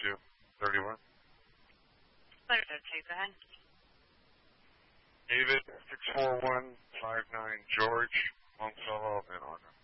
31. Take that. David, 64159 George, Longfellow, and Honor.